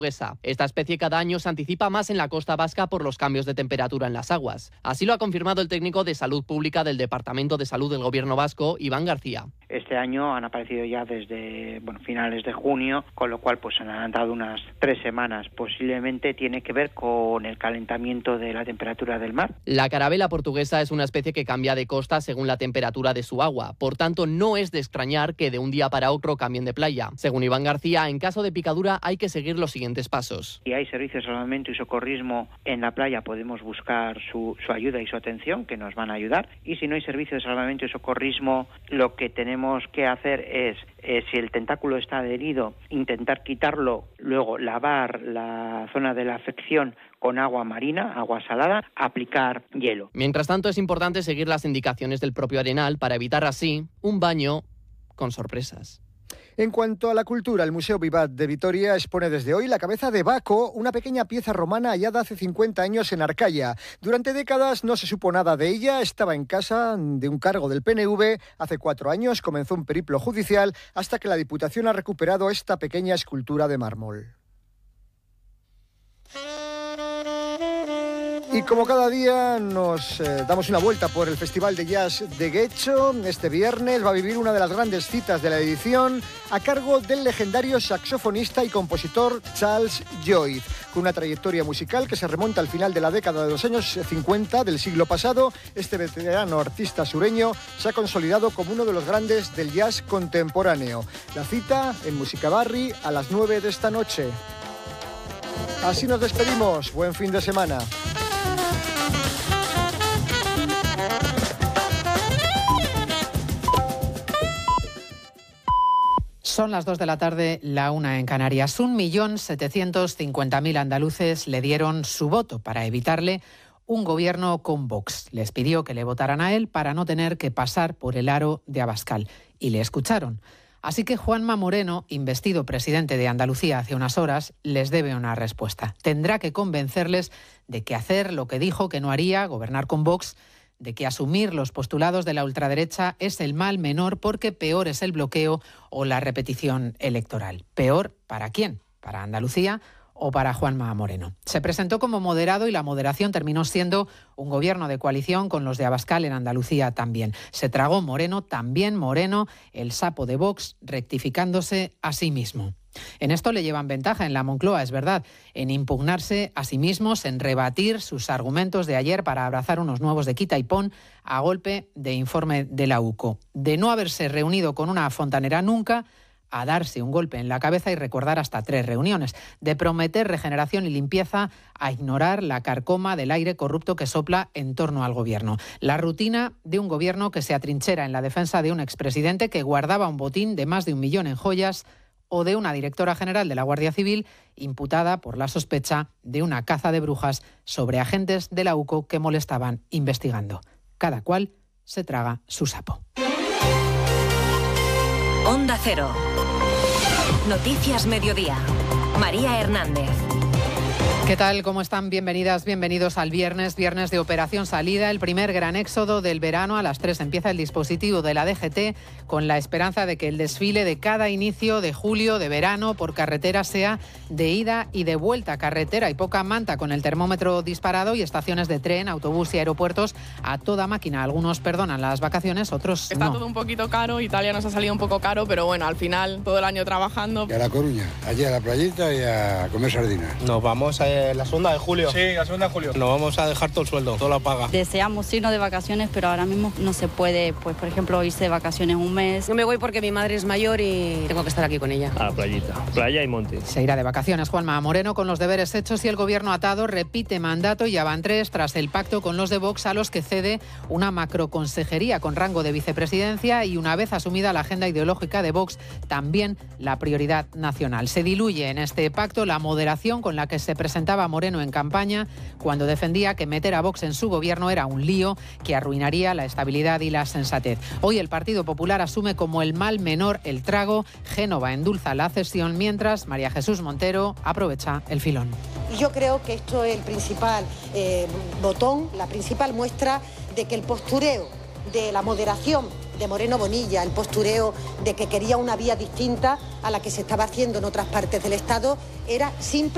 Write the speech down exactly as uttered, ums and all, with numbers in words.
Esta especie cada año se anticipa más en la costa vasca por los cambios de temperatura en las aguas. Así lo ha confirmado el técnico de Salud Pública del Departamento de Salud del Gobierno vasco, Iván García. Este año han aparecido ya desde bueno, finales de junio, con lo cual pues han adelantado unas tres semanas. Posiblemente tiene que ver con el calentamiento de la temperatura del mar. La carabela portuguesa es una especie que cambia de costa según la temperatura de su agua. Por tanto, no es de extrañar que de un día para otro cambien de playa. Según Iván García, en caso de picadura hay que seguir los siguientes pasos. Si hay servicios de salvamento y socorrismo en la playa, podemos buscar su, su ayuda y su atención, que nos van a ayudar. Y si no hay servicios de salvamento y socorrismo, lo que tenemos que hacer es, eh, si el tentáculo está adherido, intentar quitarlo, luego lavar la zona de la afección con agua marina, agua salada, aplicar hielo. Mientras tanto, es importante seguir las indicaciones del propio Arenal para evitar así un baño con sorpresas. En cuanto a la cultura, el Museo Vivat de Vitoria expone desde hoy la cabeza de Baco, una pequeña pieza romana hallada hace cincuenta años en Arcaya. Durante décadas no se supo nada de ella, estaba en casa de un cargo del P N V. Hace cuatro años comenzó un periplo judicial hasta que la Diputación ha recuperado esta pequeña escultura de mármol. Y como cada día nos eh, damos una vuelta por el Festival de Jazz de Guecho, este viernes va a vivir una de las grandes citas de la edición a cargo del legendario saxofonista y compositor Charles Lloyd. Con una trayectoria musical que se remonta al final de la década de los años cincuenta del siglo pasado, este veterano artista sureño se ha consolidado como uno de los grandes del jazz contemporáneo. La cita en Música Barri a las nueve de esta noche. Así nos despedimos. Buen fin de semana. Son las dos de la tarde, la una en Canarias. Un millón setecientos cincuenta mil andaluces le dieron su voto para evitarle un gobierno con Vox. Les pidió que le votaran a él para no tener que pasar por el aro de Abascal. Y le escucharon. Así que Juanma Moreno, investido presidente de Andalucía hace unas horas, les debe una respuesta. Tendrá que convencerles de que hacer lo que dijo que no haría, gobernar con Vox, de que asumir los postulados de la ultraderecha es el mal menor porque peor es el bloqueo o la repetición electoral. ¿Peor para quién? ¿Para Andalucía o para Juanma Moreno? Se presentó como moderado y la moderación terminó siendo un gobierno de coalición con los de Abascal en Andalucía también. Se tragó Moreno, también Moreno, el sapo de Vox, rectificándose a sí mismo. En esto le llevan ventaja en la Moncloa, es verdad, en impugnarse a sí mismos, en rebatir sus argumentos de ayer para abrazar unos nuevos de quita y pon a golpe de informe de la U C O. De no haberse reunido con una fontanera nunca, a darse un golpe en la cabeza y recordar hasta tres reuniones, de prometer regeneración y limpieza a ignorar la carcoma del aire corrupto que sopla en torno al gobierno. La rutina de un gobierno que se atrinchera en la defensa de un expresidente que guardaba un botín de más de un millón en joyas o de una directora general de la Guardia Civil imputada por la sospecha de una caza de brujas sobre agentes de la U C O que molestaban investigando. Cada cual se traga su sapo. Onda Cero. Noticias Mediodía. María Hernández. ¿Qué tal? ¿Cómo están? Bienvenidas, bienvenidos al viernes, viernes de Operación Salida, el primer gran éxodo del verano. A las tres empieza el dispositivo de la D G T con la esperanza de que el desfile de cada inicio de julio, de verano, por carretera sea de ida y de vuelta. Carretera y poca manta con el termómetro disparado y estaciones de tren, autobús y aeropuertos a toda máquina. Algunos perdonan las vacaciones, otros Está no. todo un poquito caro, Italia nos ha salido un poco caro, pero bueno, al final todo el año trabajando. Y a La Coruña, allí a la playita y a comer sardinas. Nos vamos a la segunda de julio. Sí, la segunda de julio. Nos vamos a dejar todo el sueldo, toda la paga. Deseamos irnos de vacaciones, pero ahora mismo no se puede, pues por ejemplo, irse de vacaciones un mes. No me voy porque mi madre es mayor y tengo que estar aquí con ella. A la playita, playa y monte. Se irá de vacaciones Juanma Moreno con los deberes hechos y el gobierno atado repite mandato. Ya van tres tras el pacto con los de Vox a los que cede una macroconsejería con rango de vicepresidencia y una vez asumida la agenda ideológica de Vox, también la prioridad nacional. Se diluye en este pacto la moderación con la que se presentaba Moreno en campaña cuando defendía que meter a Vox en su gobierno era un lío que arruinaría la estabilidad y la sensatez. Hoy el Partido Popular asume como el mal menor el trago, Génova endulza la cesión, mientras María Jesús Montero aprovecha el filón. Yo creo que esto es el principal eh, botón, la principal muestra de que el postureo de la moderación de Moreno Bonilla, el postureo de que quería una vía distinta a la que se estaba haciendo en otras partes del Estado, era simple.